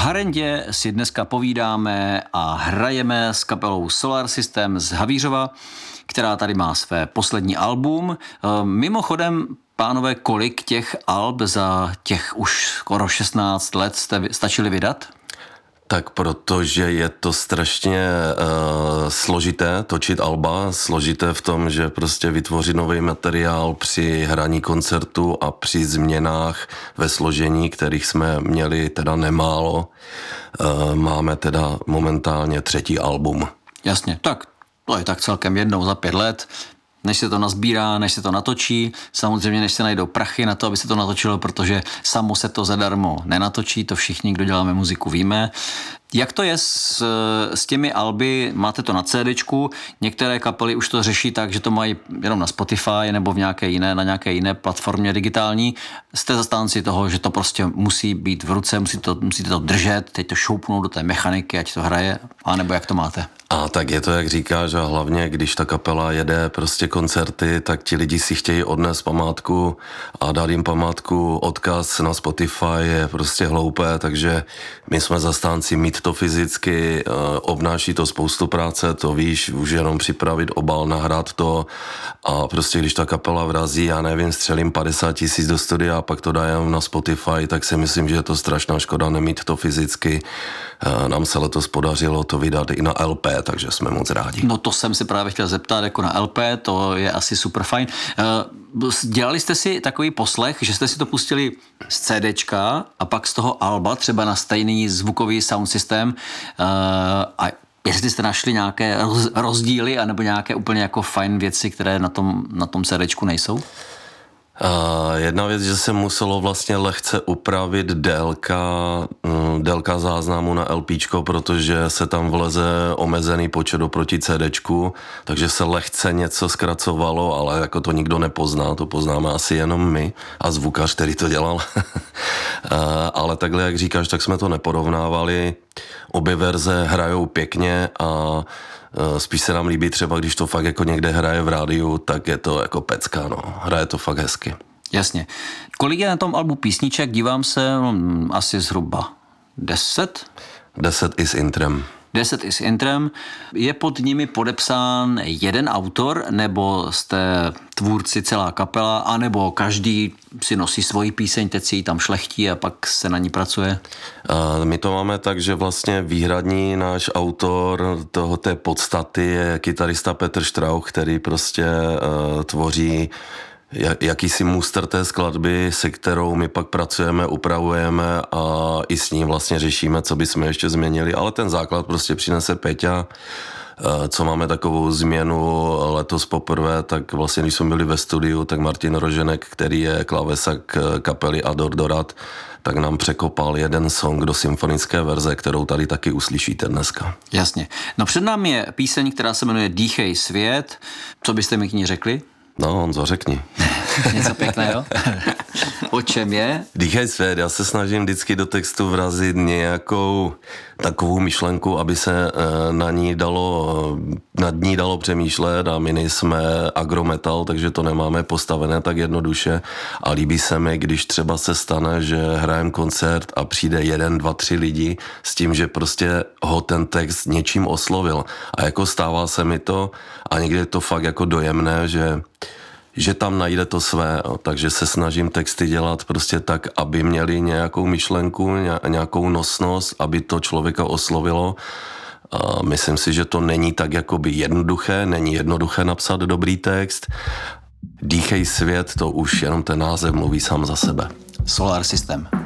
Harendě si dneska povídáme a hrajeme s kapelou Solar System z Havířova, která tady má své poslední album. Mimochodem, pánové, kolik těch alb za těch už skoro 16 let jste stačili vydat? Tak protože je to strašně složité točit alba, složité v tom, že prostě vytvořit nový materiál při hraní koncertu a při změnách ve složení, kterých jsme měli teda nemálo. Máme teda momentálně 3. album. Jasně, tak to je tak celkem jednou za 5 let. Než se to nazbírá, než se to natočí, samozřejmě než se najdou prachy na to, aby se to natočilo, protože samo se to zadarmo nenatočí, to všichni, kdo děláme muziku, víme. Jak to je s těmi alby? Máte to na CDčku, některé kapely už to řeší tak, že to mají jenom na Spotify nebo na nějaké jiné platformě digitální. Jste zastánci toho, že to prostě musí být v ruce, musíte to držet, teď to šoupnout do té mechaniky, ať to hraje, anebo jak to máte? A tak je to, jak říkáš, a hlavně, když ta kapela jede prostě koncerty, tak ti lidi si chtějí odnést památku a dát jim památku, odkaz na Spotify je prostě hloupé, takže my jsme zastánci mít to fyzicky, obnáší to spoustu práce, to víš, už jenom připravit obal, nahrát to a prostě když ta kapela vrazí, já nevím, střelím 50 000 do studia a pak to dajem na Spotify, tak si myslím, že je to strašná škoda nemít to fyzicky. Nám se letos podařilo to vydat i na LP, takže jsme moc rádi. No to jsem si právě chtěl zeptat, jako na LP, to je asi super fajn. Dělali jste si takový poslech, že jste si to pustili z CDčka a pak z toho alba, třeba na stejný zvukový sound system a jestli jste našli nějaké rozdíly anebo nějaké úplně jako fajn věci, které na tom CDčku nejsou? Jedna věc, že se muselo vlastně lehce upravit délka záznamu na LPčko, protože se tam vleze omezený počet oproti CDčku, takže se lehce něco zkracovalo, ale jako to nikdo nepozná, to poznáme asi jenom my a zvukař, který to dělal. Ale takhle, jak říkáš, tak jsme to neporovnávali. Obě verze hrajou pěkně a spíš se nám líbí třeba, když to fakt jako někde hraje v rádiu, tak je to jako pecka, no. Hraje to fakt hezky. Jasně. Kolik je na tom albu písniček? Dívám se, asi zhruba 10? 10 i s intrem. 10 i s intrem. Je pod nimi podepsán jeden autor, nebo jste tvůrci celá kapela, anebo každý si nosí svoji píseň, teď si ji tam šlechtí a pak se na ní pracuje? My to máme tak, že vlastně výhradní náš autor té podstaty je kytarista Petr Štrauch, který prostě tvoří jakýsi mustr té skladby, se kterou my pak pracujeme, upravujeme a i s ním vlastně řešíme, co bychom ještě změnili, ale ten základ prostě přinese Peťa. Co máme takovou změnu letos poprvé, tak vlastně když jsme byli ve studiu, tak Martin Roženek, který je klávesak kapely Ador Dorat, tak nám překopal jeden song do symfonické verze, kterou tady taky uslyšíte dneska. Jasně. No před námi je píseň, která se jmenuje Dýchej svět. Co byste mi k ní řekli? No, Honzo, řekni. Něco pěkného? O čem je? Dýchej svět, já se snažím vždycky do textu vrazit nějakou takovou myšlenku, aby se nad ní dalo přemýšlet a my nejsme agrometal, takže to nemáme postavené tak jednoduše a líbí se mi, když třeba se stane, že hrajem koncert a přijde 1, 2, 3 lidi s tím, že prostě ho ten text něčím oslovil a jako stává se mi to a někdy je to fakt jako dojemné, že tam najde to své, takže se snažím texty dělat prostě tak, aby měli nějakou myšlenku, nějakou nosnost, aby to člověka oslovilo. A myslím si, že to není tak jakoby jednoduché, není jednoduché napsat dobrý text. Dýchej svět, to už jenom ten název mluví sám za sebe. Solar System.